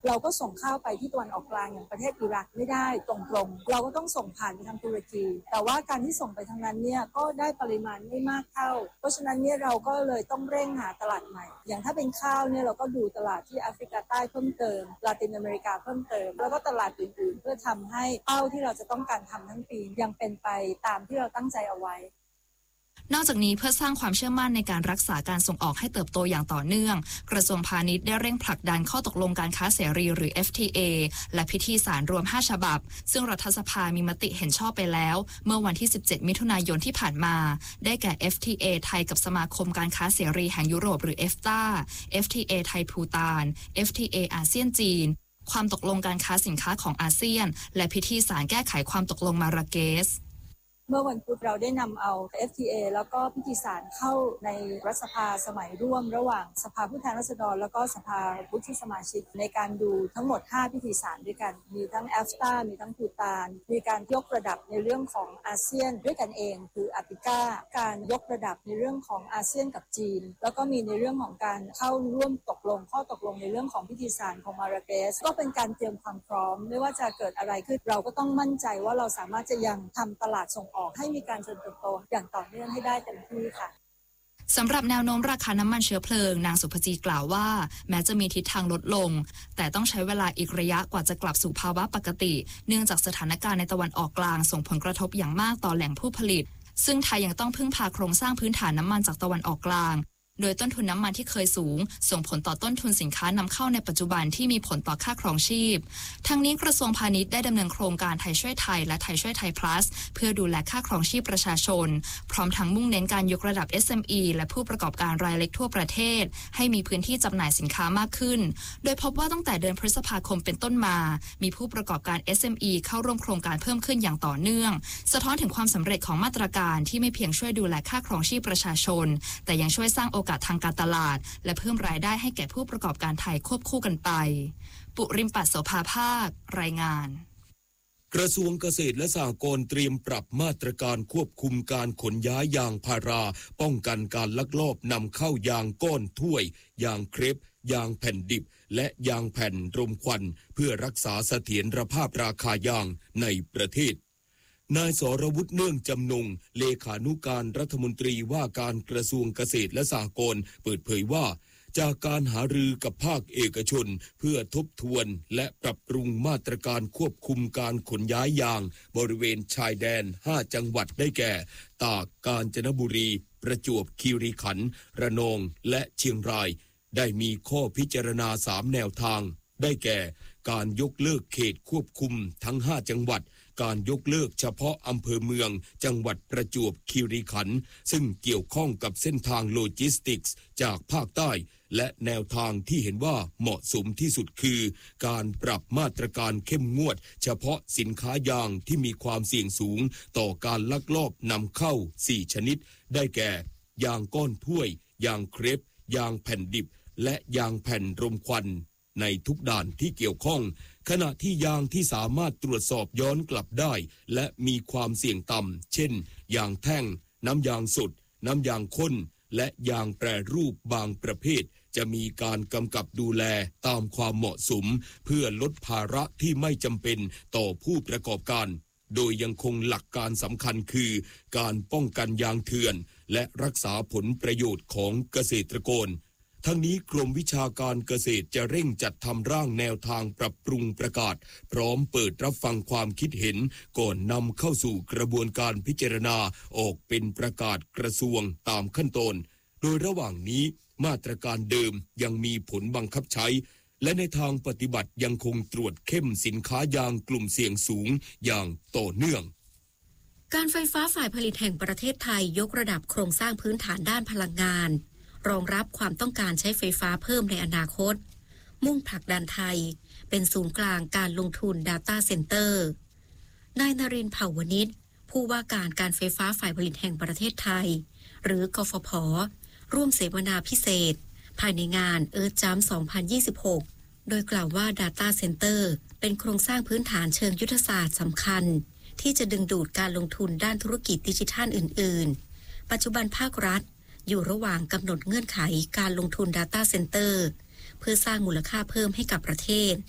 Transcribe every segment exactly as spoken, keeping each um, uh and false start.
เราก็ส่งข้าวไปที่ตะวันออกกลางอย่างประเทศอิรักไม่ได้ตรงๆเราก็ต้องส่งผ่านไปทางตุรกีแต่ว่าการที่ส่งไปทางนั้นเนี่ยก็ได้ปริมาณไม่มากเท่าเพราะฉะนั้นเนี่ยเราก็เลยต้องเร่งหาตลาดใหม่อย่างถ้าเป็นข้าวเนี่ยเราก็ดูตลาดที่แอฟริกาใต้เพิ่มเติมลาตินอเมริกาเพิ่มเติมแล้วก็ตลาดอื่นๆเพื่อทำให้เป้าที่เราจะต้องการทำทั้งปียังเป็นไปตามที่เราตั้งใจเอาไว้นอกจากนี้เพื่อสร้างความเชื่อมั่นในการรักษาการส่งออกให้เติบโตอย่างต่อเนื่องกระทรวงพาณิชย์ได้เร่งผลักดันข้อตกลงการค้าเสรีหรือ เอฟ ที เอ และพิธีสารรวมห้าฉบับซึ่งรัฐสภามีมติเห็นชอบไปแล้วเมื่อวันที่สิบเจ็ดมิถุนายนที่ผ่านมาได้แก่ เอฟ ที เอ ไทยกับสมาคมการค้าเสรีแห่งยุโรปหรือ เอฟ ที เอ เอฟ ที เอ ไทยพูตาน เอฟ ที เอ อาเซียนจีนความตกลงการค้าสินค้าของอาเซียนและพิธีสารแก้ไขความตกลงมาราเกสเมื่อวันพุธเราได้นำเอา เอฟ ที เอ แล้วก็พิธีสารเข้าในรัฐสภาสมัยร่วมระหว่างสภาผู้แทนราษฎรแล้วก็สภาวุฒิสมาชิกในการดูทั้งหมดห้าพิธีสารด้วยกันมีทั้งแอฟตามีทั้งพูตานมีการยกระดับในเรื่องของอาเซียนด้วยกันเองคืออาติกาการยกระดับในเรื่องของอาเซียนกับจีนแล้วก็มีในเรื่องของการเข้าร่วมตกลงข้อตกลงในเรื่องของพิธีสารของมาราเกสก็เป็นการเตรียมความพร้อมไม่ว่าจะเกิดอะไรขึ้นเราก็ต้องมั่นใจว่าเราสามารถจะยังทำตลาดส่งออกให้มีการเจริญเติบโตอย่างต่อเนื่องให้ได้เต็มที่ค่ะสำหรับแนวโน้มราคาน้ำมันเชื้อเพลิงนางสุภจีกล่าวว่าแม้จะมีทิศทางลดลงแต่ต้องใช้เวลาอีกระยะกว่าจะกลับสู่ภาวะปกติเนื่องจากสถานการณ์ในตะวันออกกลางส่งผลกระทบอย่างมากต่อแหล่งผู้ผลิตซึ่งไทยยังต้องพึ่งพาโครงสร้างพื้นฐานน้ำมันจากตะวันออกกลางโดยต้นทุนน้ำมันที่เคยสูงส่งผลต่อต้นทุนสินค้านำเข้าในปัจจุบันที่มีผลต่อค่าครองชีพทั้งนี้กระทรวงพาณิชย์ได้ดำเนินโครงการไทยช่วยไทยและไทยช่วยไทย plus เพื่อดูแลค่าครองชีพประชาชนพร้อมทั้งมุ่งเน้นการยกระดับ เอส เอ็ม อี และผู้ประกอบการรายเล็กทั่วประเทศให้มีพื้นที่จำหน่ายสินค้ามากขึ้นโดยพบว่าตั้งแต่เดือนพฤษภาคมเป็นต้นมามีผู้ประกอบการ เอส เอ็ม อี เข้าร่วมโครงการเพิ่มขึ้นอย่างต่อเนื่องสะท้อนถึงความสำเร็จของมาตรการที่ไม่เพียงช่วยดูแลค่าครองชีพประชาชนแต่ยังช่วยสร้างโอกาสทางการตลาดและเพิ่มรายได้ให้แก่ผู้ประกอบการไทยควบคู่กันไปปุริมปัสโสภาภาครายงานกระทรวงเกษตรและสหกรณ์เตรียมปรับมาตรการควบคุมการขนย้ายยางพาราป้องกันการลักลอบนำเข้ายางก้อนถ้วยยางเครปยางแผ่นดิบและยางแผ่นรมควันเพื่อรักษาเสถียรภาพราคายางในประเทศนายสรวุฒิเนื่องจำนงเลขานุการรัฐมนตรีว่าการกระทรวงเกษตรและสหกรณ์เปิดเผยว่าจากการหารือกับภาคเอกชนเพื่อทบทวนและปรับปรุงมาตรการควบคุมการขนย้ายยางบริเวณชายแดนห้าจังหวัดได้แก่ตากกาญจนบุรีประจวบคีรีขันธ์ระนองและเชียงรายได้มีข้อพิจารณาสามแนวทางได้แก่การยกเลิกเขตควบคุมทั้งห้าจังหวัดการยกเลิกเฉพาะอำเภอเมืองจังหวัดประจวบคีรีขันธ์ซึ่งเกี่ยวข้องกับเส้นทางโลจิสติกส์จากภาคใต้และแนวทางที่เห็นว่าเหมาะสมที่สุดคือการปรับมาตรการเข้มงวดเฉพาะสินค้ายางที่มีความเสี่ยงสูงต่อการลักลอบนำเข้าสี่ชนิดได้แก่ยางก้อนถ้วยยางเครปยางแผ่นดิบและยางแผ่นรมควันในทุกด่านที่เกี่ยวข้องขณะที่ยางที่สามารถตรวจสอบย้อนกลับได้และมีความเสี่ยงต่ำเช่นยางแท่งน้ำยางสดน้ำยางข้นและยางแปรรูปบางประเภทจะมีการกำกับดูแลตามความเหมาะสมเพื่อลดภาระที่ไม่จำเป็นต่อผู้ประกอบการโดยยังคงหลักการสำคัญคือการป้องกันยางเถื่อนและรักษาผลประโยชน์ของเกษตรกรทั้งนี้กรมวิชาการเกษตรจะเร่งจัดทำร่างแนวทางปรับปรุงประกาศพร้อมเปิดรับฟังความคิดเห็นก่อนนำเข้าสู่กระบวนการพิจารณาออกเป็นประกาศกระทรวงตามขั้นตอนโดยระหว่างนี้มาตรการเดิมยังมีผลบังคับใช้และในทางปฏิบัติยังคงตรวจเข้มสินค้ายางกลุ่มเสี่ยงสูงอย่างต่อเนื่องการไฟฟ้าฝ่ายผลิตแห่งประเทศไทยยกระดับโครงสร้างพื้นฐานด้านพลังงานรองรับความต้องการใช้ไฟฟ้าเพิ่มในอนาคตมุ่งผลักดันไทยเป็นศูนย์กลางการลงทุน Data Center นายนรินทร์ เผ่าวณิชผู้ว่าการการไฟฟ้าฝ่ายผลิตแห่งประเทศไทยหรือกฟผ.ร่วมเสวนาพิเศษภายในงาน Earth Jump สองพันยี่สิบหกโดยกล่าวว่า Data Center เป็นโครงสร้างพื้นฐานเชิงยุทธศาสตร์สำคัญที่จะดึงดูดการลงทุนด้านธุรกิจดิจิทัลอื่นๆปัจจุบันภาครัฐอยู่ระหว่างกำหนดเงื่อนไขการลงทุน Data Center เพื่อสร้างมูลค่าเพิ่มให้กับประเทศ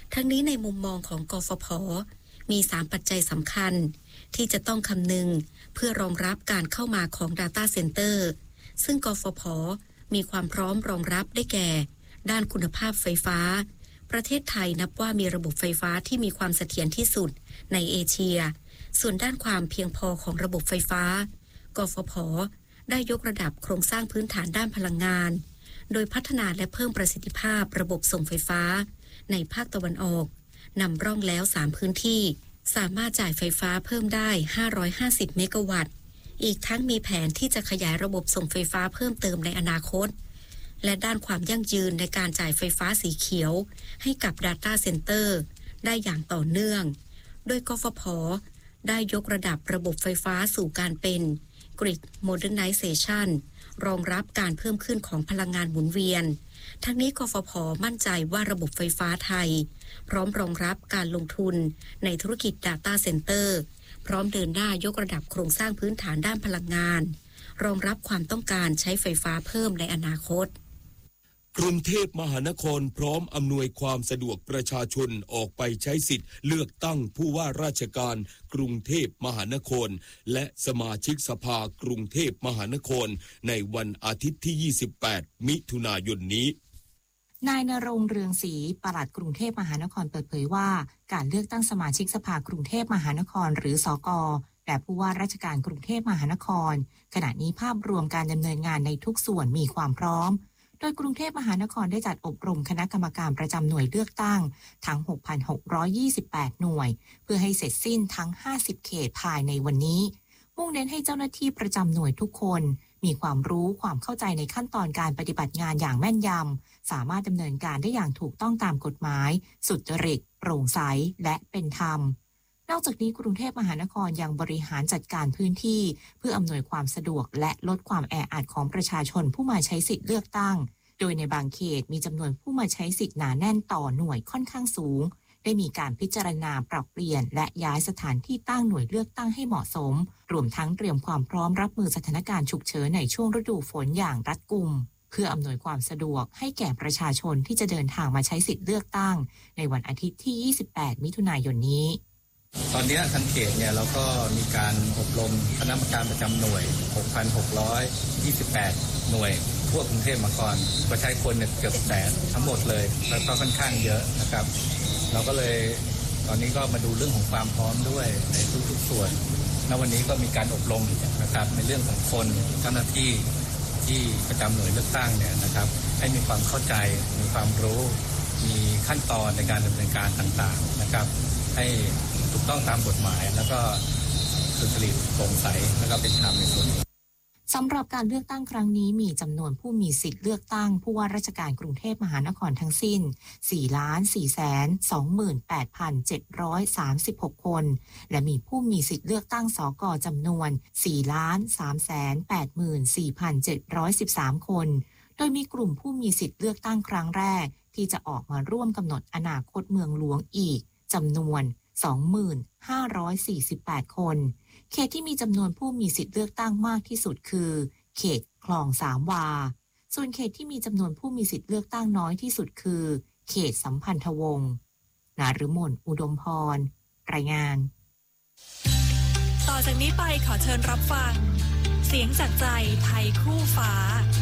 ทั้งนี้ในมุมมองของกฟผ.มีสามปัจจัยสำคัญที่จะต้องคำนึงเพื่อรองรับการเข้ามาของ Data Center ซึ่งกฟผ.มีความพร้อมรองรับได้แก่ด้านคุณภาพไฟฟ้าประเทศไทยนับว่ามีระบบไฟฟ้าที่มีความเสถียรที่สุดในเอเชียส่วนด้านความเพียงพอของระบบไฟฟ้ากฟผ.ได้ยกระดับโครงสร้างพื้นฐานด้านพลังงานโดยพัฒนาและเพิ่มประสิทธิภาพระบบส่งไฟฟ้าในภาคตะวันออกนำร่องแล้วสามพื้นที่สามารถจ่ายไฟฟ้าเพิ่มได้ห้าร้อยห้าสิบเมกะวัตต์อีกทั้งมีแผนที่จะขยายระบบส่งไฟฟ้าเพิ่มเติมในอนาคตและด้านความยั่งยืนในการจ่ายไฟฟ้าสีเขียวให้กับ Data Center ได้อย่างต่อเนื่องโดยกฟผ.ได้ยกระดับระบบไฟฟ้าสู่การเป็น Grid Modernization รองรับการเพิ่มขึ้นของพลังงานหมุนเวียนทั้งนี้กฟผ.มั่นใจว่าระบบไฟฟ้าไทยพร้อมรองรับการลงทุนในธุรกิจ Data Center พร้อมเดินหน้ายกระดับโครงสร้างพื้นฐานด้านพลังงานรองรับความต้องการใช้ไฟฟ้าเพิ่มในอนาคตกรุงเทพมหานครพร้อมอำนวยความสะดวกประชาชนออกไปใช้สิทธิ์เลือกตั้งผู้ว่าราชการกรุงเทพมหานครและสมาชิกสภากรุงเทพมหานครในวันอาทิตย์ที่ยี่สิบแปดมิถุนายนนี้นายณรงค์เรืองศรีปลัดกรุงเทพมหานครเปิดเผยว่าการเลือกตั้งสมาชิกสภากรุงเทพมหานครหรือสก.และผู้ว่าราชการกรุงเทพมหานครขณะนี้ภาพรวมการดำเนินงานในทุกส่วนมีความพร้อมโดยกรุงเทพมหานครได้จัดอบรมคณะกรรมการประจำหน่วยเลือกตั้งทั้ง หกพันหกร้อยยี่สิบแปด หน่วยเพื่อให้เสร็จสิ้นทั้งห้าสิบเขตภายในวันนี้มุ่งเน้นให้เจ้าหน้าที่ประจำหน่วยทุกคนมีความรู้ความเข้าใจในขั้นตอนการปฏิบัติงานอย่างแม่นยำสามารถดำเนินการได้อย่างถูกต้องตามกฎหมายสุจริตโปร่งใสและเป็นธรรมนอกจากนี้กรุงเทพมหานครยังบริหารจัดการพื้นที่เพื่ออำนวยความสะดวกและลดความแออัดของประชาชนผู้มาใช้สิทธิเลือกตั้งโดยในบางเขตมีจำนวนผู้มาใช้สิทธิหนาแน่นต่อหน่วยค่อนข้างสูงได้มีการพิจารณาปรับเปลี่ยนและย้ายสถานที่ตั้งหน่วยเลือกตั้งให้เหมาะสมรวมทั้งเตรียมความพร้อมรับมือสถานการณ์ฉุกเฉินในช่วงฤดูฝนอย่างรัดกุมเพื่ออำนวยความสะดวกให้แก่ประชาชนที่จะเดินทางมาใช้สิทธิเลือกตั้งในวันอาทิตย์ที่ยี่สิบแปดมิถุนายนนี้ตอนนี้ทางเขตเนี่ยเราก็มีการอบรมคณะกรรมการประจำหน่วย หกพันหกร้อยยี่สิบแปด หน่วยทั่วกรุงเทพมหานครก็ใช้คนเนี่ยเกือบแสนทั้งหมดเลยแล้วก็ค่อนข้างเยอะนะครับเราก็เลยตอนนี้ก็มาดูเรื่องของความพร้อมด้วยในทุกๆส่วนณวันนี้ก็มีการอบรมนะครับในเรื่องของคนเจ้าหน้าที่ที่ประจำหน่วยเลือกตั้งเนี่ยนะครับให้มีความเข้าใจมีความรู้มีขั้นตอนในการดำเนินการต่างๆนะครับให้ถูกต้องตามกฎหมายแล้วก็สุจริตโปร่งใสแล้วก็เป็นธรรมในส่วนนี้สำหรับการเลือกตั้งครั้งนี้มีจำนวนผู้มีสิทธิ์เลือกตั้งผู้ว่าราชการกรุงเทพมหานครทั้งสิ้น สี่ล้านสี่แสนสองหมื่นแปดพันเจ็ดร้อยสามสิบหก คนและมีผู้มีสิทธิ์เลือกตั้งสก.จำนวน สี่ล้านสามแสนแปดหมื่นสี่พันเจ็ดร้อยสิบสาม คนโดยมีกลุ่มผู้มีสิทธิ์เลือกตั้งครั้งแรกที่จะออกมาร่วมกำหนดอนาคตเมืองหลวงอีกจำนวน สองหมื่นห้าร้อยสี่สิบแปด คนเขตที่มีจำนวนผู้มีสิทธิ์เลือกตั้งมากที่สุดคือเขตคลองสามวาส่วนเขตที่มีจำนวนผู้มีสิทธิ์เลือกตั้งน้อยที่สุดคือเขตสัมพันธวงศ์นฤมลอุดมพรรายงานต่อจากนี้ไปขอเชิญรับฟังเสียงจากใจไทยคู่ฟ้า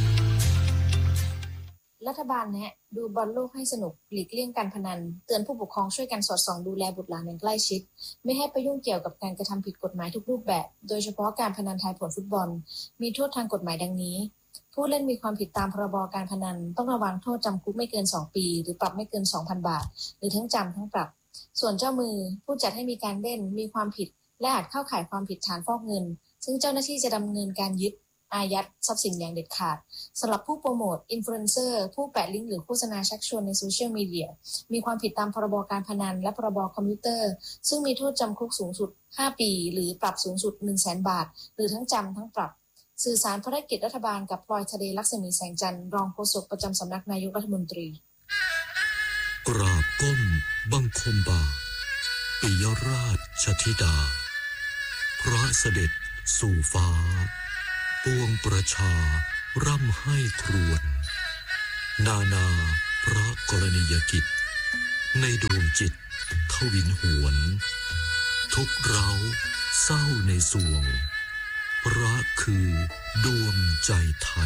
รัฐบาลแนะดูบอลโลกให้สนุกหลีกเลี่ยงการพนันเตือนผู้ปกครองช่วยกันสอดส่องดูแลบุตรหลานอย่างใกล้ชิดไม่ให้ไปยุ่งเกี่ยวกับการกระทำผิดกฎหมายทุกรูปแบบโดยเฉพาะการพนันทายผลฟุตบอลมีโทษทางกฎหมายดังนี้ผู้เล่นมีความผิดตามพรบการพนันต้องระวังโทษจำคุกไม่เกินสองปีหรือปรับไม่เกิน สองพัน บาทหรือทั้งจำทั้งปรับส่วนเจ้ามือผู้จัดให้มีการเล่นมีความผิดและอาจเข้าข่ายความผิดฐานฟอกเงินซึ่งเจ้าหน้าที่จะดำเนินการยึดอายัดทรัพย์สินอย่างเด็ดขาดสำหรับผู้โปรโมทอินฟลูเอนเซอร์ผู้แปะลิงก์หรือโฆษณาชักชวนในโซเชียลมีเดียมีความผิดตามพรบการพนันและพรบคอมพิวเตอร์ซึ่งมีโทษจำคุกสูงสุดห้าปีหรือปรับสูงสุด หนึ่งแสน บาทหรือทั้งจำทั้งปรับสื่อสารภารกิจรัฐบาลกับพลอยทะเลลักษมีแสงจันทร์รองโฆษกประจำสำนักนายกรัฐมนตรีกราบก้มบังคมบาทปิยราชธิดาพระเสด็จสู่ฟ้าปวงประชาร่ำให้ครวญนานาพระกรณียกิจในดวงจิตทวินหวนทุกเร้าเศร้าในสวงรักคือดวงใจไท